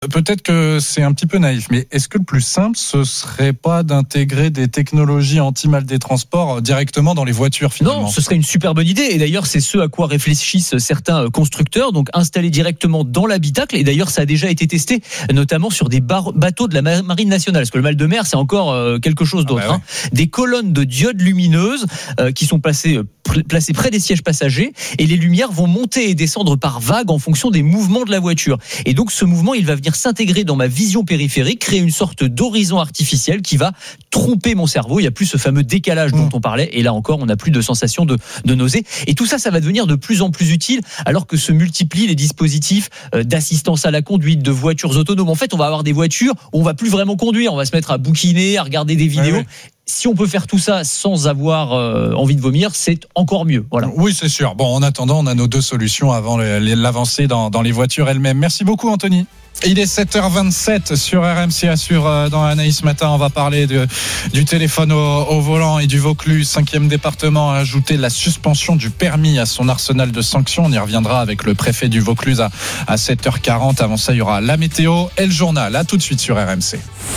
Peut-être que c'est un petit peu naïf, mais est-ce que le plus simple, ce serait pas d'intégrer des technologies anti-mal des transports directement dans les voitures finalement ? Non, ce serait une super bonne idée. Et d'ailleurs, c'est ce à quoi réfléchissent certains constructeurs, donc installer directement dans l'habitacle. Et d'ailleurs, ça a déjà été testé, notamment sur des bateaux de la Marine nationale. Parce que le mal de mer, c'est encore quelque chose d'autre. Ouais. Des colonnes de diodes lumineuses qui sont placées près des sièges passagers. Et les lumières vont monter et descendre par vagues en fonction des mouvements de la voiture. Et donc, ce mouvement, il va venir s'intégrer dans ma vision périphérique, créer une sorte d'horizon artificiel qui va tromper mon cerveau. Il n'y a plus ce fameux décalage dont on parlait. Et là encore, on n'a plus de sensation de nausée. Et tout ça, ça va devenir de plus en plus utile alors que se multiplient les dispositifs d'assistance à la conduite, de voitures autonomes. En fait, on va avoir des voitures où on va plus vraiment conduire. On va se mettre à bouquiner, à regarder des vidéos. Ouais. Si on peut faire tout ça sans avoir envie de vomir, c'est encore mieux. Voilà. Oui, c'est sûr. Bon, en attendant, on a nos deux solutions avant l'avancée dans les voitures elles-mêmes. Merci beaucoup, Anthony. Il est 7h27 sur RMC Assure dans Anaïs Matin. On va parler du téléphone au volant et du Vaucluse. 5e département a ajouté la suspension du permis à son arsenal de sanctions. On y reviendra avec le préfet du Vaucluse à 7h40. Avant ça, il y aura la météo et le journal. À tout de suite sur RMC.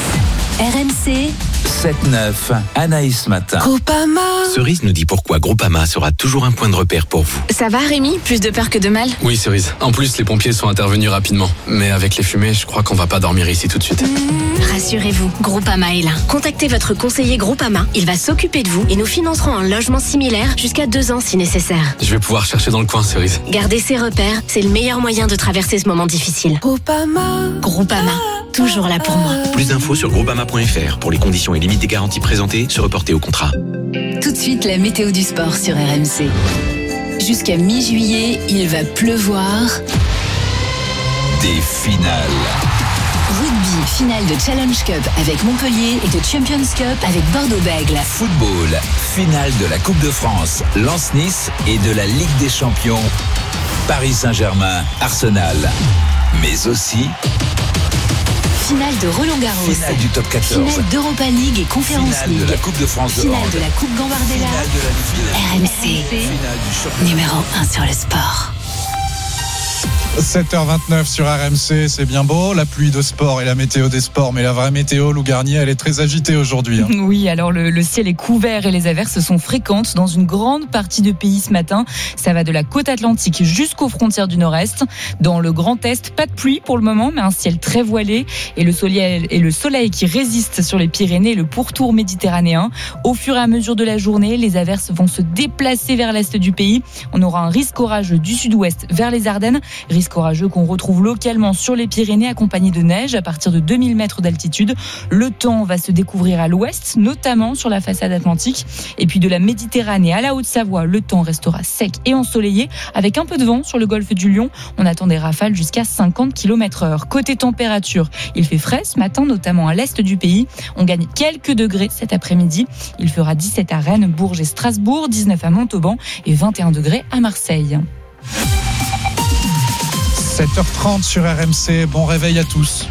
RMC 7-9, Anaïs Matin. Groupama. Cerise nous dit pourquoi Groupama sera toujours un point de repère pour vous. Ça va Rémi ? Plus de peur que de mal ? Oui Cerise, en plus les pompiers sont intervenus rapidement. Mais avec les fumées, je crois qu'on va pas dormir ici tout de suite. Rassurez-vous, Groupama est là. Contactez votre conseiller Groupama, il va s'occuper de vous et nous financerons un logement similaire jusqu'à 2 ans si nécessaire. Je vais pouvoir chercher dans le coin Cerise. Gardez ses repères, c'est le meilleur moyen de traverser ce moment difficile. Groupama, toujours là pour moi. Plus d'infos sur groupama.fr. Pour les conditions et limites des garanties présentées, se reporter au contrat. Tout de suite, la météo du sport sur RMC. Jusqu'à mi-juillet, il va pleuvoir. Des finales. Rugby, finale de Challenge Cup avec Montpellier et de Champions Cup avec Bordeaux-Bègles. Football, finale de la Coupe de France, Lens-Nice et de la Ligue des Champions, Paris Saint-Germain, Arsenal. Mais aussi finale de Roland-Garros, finale du Top 14, finale d'Europa League et Conference finale League, de la Coupe de France de finale hand, de la Coupe Gambardella. RMC, numéro 1 sur le sport. 7h29 sur RMC, c'est bien beau, la pluie de sport et la météo des sports, mais la vraie météo, Lou Garnier, elle est très agitée aujourd'hui. Oui, alors le ciel est couvert et les averses sont fréquentes dans une grande partie du pays ce matin. Ça va de la côte atlantique jusqu'aux frontières du nord-est. Dans le Grand Est, pas de pluie pour le moment, mais un ciel très voilé et le soleil qui résiste sur les Pyrénées et le pourtour méditerranéen. Au fur et à mesure de la journée, les averses vont se déplacer vers l'est du pays. On aura un risque orageux du sud-ouest vers les Ardennes, risque orageux qu'on retrouve localement sur les Pyrénées accompagné de neige à partir de 2000 mètres d'altitude. Le temps va se découvrir à l'ouest, notamment sur la façade atlantique. Et puis de la Méditerranée à la Haute-Savoie, le temps restera sec et ensoleillé avec un peu de vent sur le golfe du Lion. On attend des rafales jusqu'à 50 km/h. Côté température, il fait frais ce matin, notamment à l'est du pays. On gagne quelques degrés cet après-midi. Il fera 17 à Rennes, Bourges et Strasbourg, 19 à Montauban et 21 degrés à Marseille. 7h30 sur RMC, bon réveil à tous.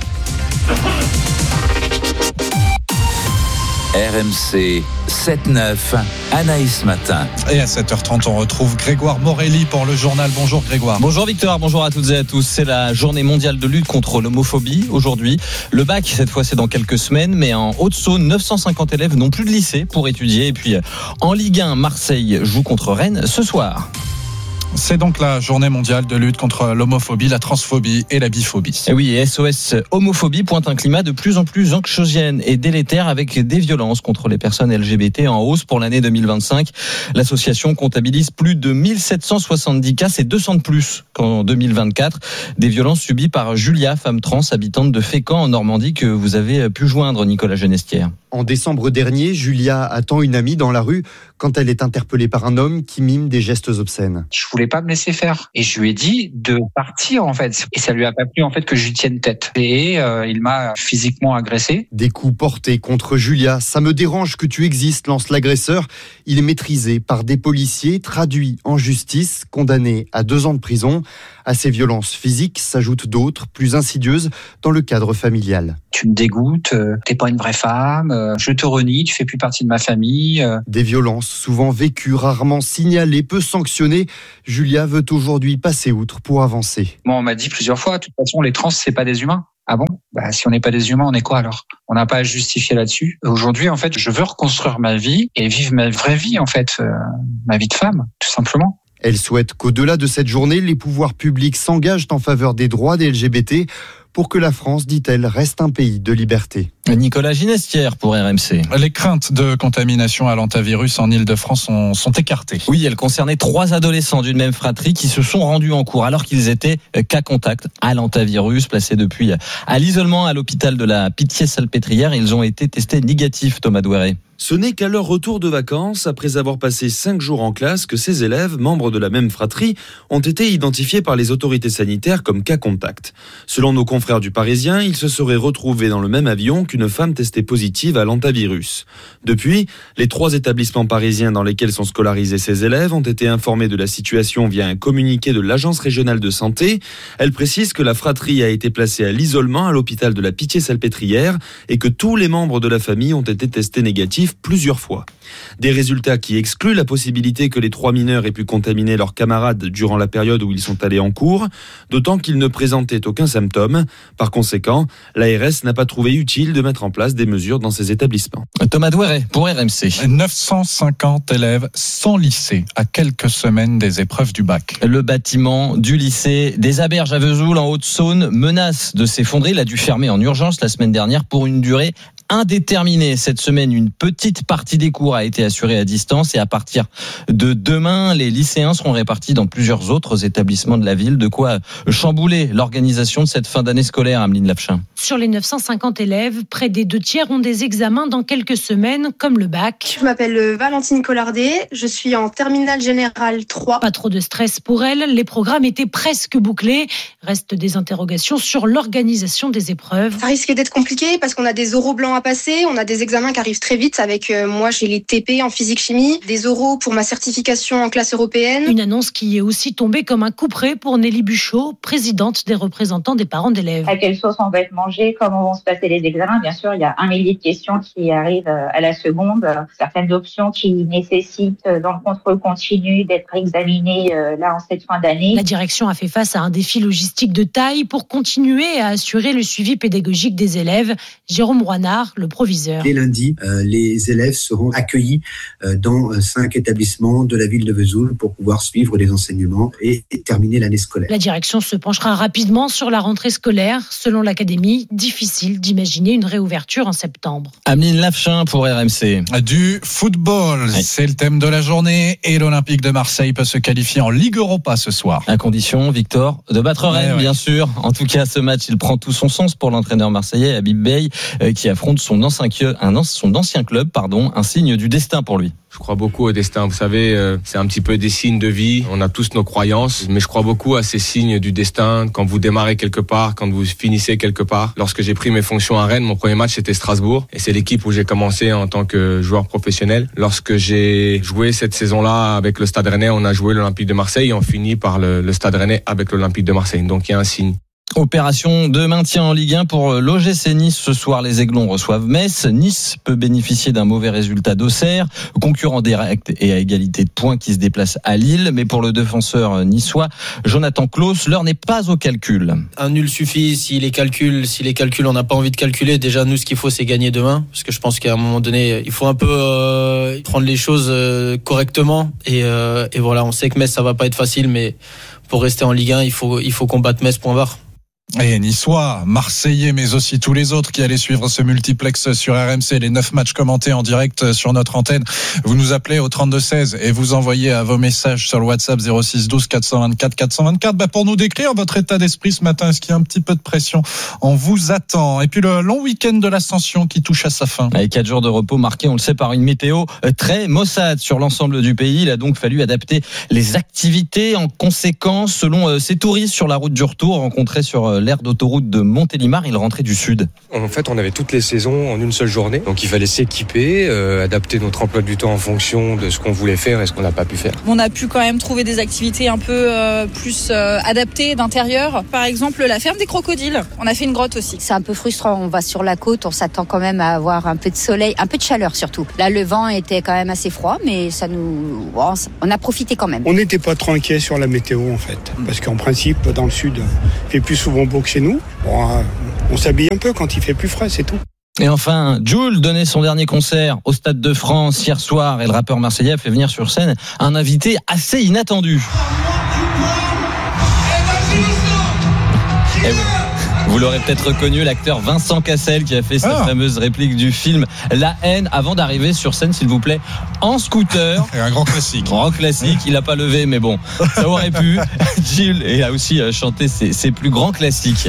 RMC 7-9, Anaïs Matin. Et à 7h30, on retrouve Grégoire Morelli pour le journal. Bonjour Grégoire. Bonjour Victor, bonjour à toutes et à tous. C'est la journée mondiale de lutte contre l'homophobie aujourd'hui. Le bac, cette fois, c'est dans quelques semaines, mais en Haute-Saône, 950 élèves n'ont plus de lycée pour étudier. Et puis en Ligue 1, Marseille joue contre Rennes ce soir. C'est donc la journée mondiale de lutte contre l'homophobie, la transphobie et la biphobie. Et oui, SOS Homophobie pointe un climat de plus en plus anxiogène et délétère avec des violences contre les personnes LGBT en hausse pour l'année 2025. L'association comptabilise plus de 1770 cas, c'est 200 de plus qu'en 2024. Des violences subies par Julia, femme trans, habitante de Fécamp en Normandie, que vous avez pu joindre, Nicolas Genestière. En décembre dernier, Julia attend une amie dans la rue quand elle est interpellée par un homme qui mime des gestes obscènes. Je voulais pas me laisser faire. Et je lui ai dit de partir, en fait. Et ça lui a pas plu, en fait, que je lui tienne tête. Et il m'a physiquement agressé. Des coups portés contre Julia. Ça me dérange que tu existes, lance l'agresseur. Il est maîtrisé par des policiers, traduit en justice, condamné à 2 ans de prison. À ces violences physiques s'ajoutent d'autres, plus insidieuses, dans le cadre familial. Tu me dégoûtes, t'es pas une vraie femme, je te renie, tu fais plus partie de ma famille. Des violences souvent vécues, rarement signalées, peu sanctionnées. Julia veut aujourd'hui passer outre pour avancer. Moi, on m'a dit plusieurs fois, de toute façon, les trans, c'est pas des humains. Ah bon? Si on n'est pas des humains, on est quoi alors? On n'a pas à justifier là-dessus. Aujourd'hui, en fait, je veux reconstruire ma vie et vivre ma vraie vie, en fait, ma vie de femme, tout simplement. Elle souhaite qu'au-delà de cette journée, les pouvoirs publics s'engagent en faveur des droits des LGBT pour que la France, dit-elle, reste un pays de liberté. Nicolas Ginestière pour RMC. Les craintes de contamination à l'hantavirus en Ile-de-France sont écartées. Oui, elles concernaient 3 adolescents d'une même fratrie qui se sont rendus en cours alors qu'ils étaient cas contact à l'hantavirus, placés depuis à l'isolement à l'hôpital de la Pitié-Salpêtrière. Ils ont été testés négatifs, Thomas Douaré. Ce n'est qu'à leur retour de vacances, après avoir passé 5 jours en classe, que ces élèves, membres de la même fratrie, ont été identifiés par les autorités sanitaires comme cas contact. Selon nos confrères du Parisien, ils se seraient retrouvés dans le même avion qu'une femme testée positive à l'hantavirus. Depuis, les 3 établissements parisiens dans lesquels sont scolarisés ces élèves ont été informés de la situation via un communiqué de l'Agence régionale de santé. Elle précise que la fratrie a été placée à l'isolement à l'hôpital de la Pitié-Salpêtrière et que tous les membres de la famille ont été testés négatifs plusieurs fois. Des résultats qui excluent la possibilité que les 3 mineurs aient pu contaminer leurs camarades durant la période où ils sont allés en cours, d'autant qu'ils ne présentaient aucun symptôme. Par conséquent, l'ARS n'a pas trouvé utile de mettre en place des mesures dans ces établissements. Thomas Douaré pour RMC. 950 élèves sans lycée à quelques semaines des épreuves du bac. Le bâtiment du lycée des Aberges à Vesoul en Haute-Saône menace de s'effondrer. Il a dû fermer en urgence la semaine dernière pour une durée indéterminée. Cette semaine, une petite partie des cours a été assurée à distance et à partir de demain, les lycéens seront répartis dans plusieurs autres établissements de la ville. De quoi chambouler l'organisation de cette fin d'année scolaire, Ameline Lafchin. Sur les 950 élèves, près des 2 tiers ont des examens dans quelques semaines, comme le bac. Je m'appelle Valentine Collardet, je suis en terminale générale 3. Pas trop de stress pour elle, les programmes étaient presque bouclés. Reste des interrogations sur l'organisation des épreuves. Ça risque d'être compliqué parce qu'on a des oraux blancs à passer, on a des examens qui arrivent très vite avec moi j'ai les TP en physique-chimie, des oraux pour ma certification en classe européenne. Une annonce qui est aussi tombée comme un couperet pour Nelly Buchot, présidente des représentants des parents d'élèves. À quelle sauce on va être mangé, comment vont se passer les examens. Bien sûr, il y a 1 millier de questions qui arrivent à la seconde. Certaines options qui nécessitent dans le contrôle continu d'être examinées là en cette fin d'année. La direction a fait face à un défi logistique de taille pour continuer à assurer le suivi pédagogique des élèves. Jérôme Roinard, le proviseur. Dès lundi, les élèves seront accueillis dans 5 établissements de la ville de Vesoul pour pouvoir suivre les enseignements et terminer l'année scolaire. La direction se penchera rapidement sur la rentrée scolaire. Selon l'académie, difficile d'imaginer une réouverture en septembre. Ameline Lafchin pour RMC. Du football, oui. C'est le thème de la journée et l'Olympique de Marseille peut se qualifier en Ligue Europa ce soir. À condition, Victor, de battre Rennes, bien sûr. En tout cas, ce match, il prend tout son sens pour l'entraîneur marseillais Habib Beye qui affronte son ancien club, un signe du destin pour lui. Je crois beaucoup au destin. Vous savez, c'est un petit peu des signes de vie. On a tous nos croyances, mais je crois beaucoup à ces signes du destin. Quand vous démarrez quelque part, quand vous finissez quelque part. Lorsque j'ai pris mes fonctions à Rennes, mon premier match c'était Strasbourg. Et c'est l'équipe où j'ai commencé en tant que joueur professionnel. Lorsque j'ai joué cette saison-là avec le Stade Rennais, on a joué l'Olympique de Marseille et on finit par le Stade Rennais avec l'Olympique de Marseille. Donc il y a un signe. Opération de maintien en Ligue 1 pour l'OGC Nice. Ce soir, les Aiglons reçoivent Metz. Nice peut bénéficier d'un mauvais résultat d'Auxerre, concurrent direct et à égalité de points qui se déplace à Lille. Mais pour le défenseur niçois, Jonathan Clauss, l'heure n'est pas au calcul. Un nul suffit. Si les calculs, on n'a pas envie de calculer. Déjà, nous, ce qu'il faut, c'est gagner demain. Parce que je pense qu'à un moment donné, il faut un peu prendre les choses correctement. Et voilà, on sait que Metz, ça va pas être facile, mais pour rester en Ligue 1, il faut combattre Metz, point barre. Et Niçois, Marseillais, mais aussi tous les autres qui allaient suivre ce multiplex sur RMC, les 9 matchs commentés en direct sur notre antenne. Vous nous appelez au 32-16 et vous envoyez vos messages sur le WhatsApp 06 12 424 424 pour nous décrire votre état d'esprit ce matin. Est-ce qu'il y a un petit peu de pression? On vous attend. Et puis le long week-end de l'Ascension qui touche à sa fin. Avec 4 jours de repos marqués, on le sait, par une météo très maussade sur l'ensemble du pays. Il a donc fallu adapter les activités en conséquence. Selon ces touristes sur la route du retour rencontrés sur l'aire d'autoroute de Montélimar, il rentrait du sud. En fait, on avait toutes les saisons en une seule journée, donc il fallait s'équiper, adapter notre emploi du temps en fonction de ce qu'on voulait faire et ce qu'on n'a pas pu faire. On a pu quand même trouver des activités un peu plus adaptées d'intérieur. Par exemple, la ferme des crocodiles. On a fait une grotte aussi. C'est un peu frustrant, on va sur la côte, on s'attend quand même à avoir un peu de soleil, un peu de chaleur surtout. Là, le vent était quand même assez froid, mais on a profité quand même. On n'était pas trop inquiets sur la météo en fait, parce qu'en principe, dans le sud, il fait plus souvent beau que chez nous. Bon, On s'habille un peu quand il fait plus frais, c'est tout. Et enfin, Jul donnait son dernier concert au Stade de France hier soir et le rappeur marseillais a fait venir sur scène un invité assez inattendu. Et vous l'aurez peut-être reconnu, l'acteur Vincent Cassel qui a fait cette fameuse réplique du film La haine avant d'arriver sur scène, s'il vous plaît, en scooter. Et un grand classique. Grand classique, il n'a pas levé, mais bon, ça aurait pu. Jul a aussi chanté ses plus grands classiques.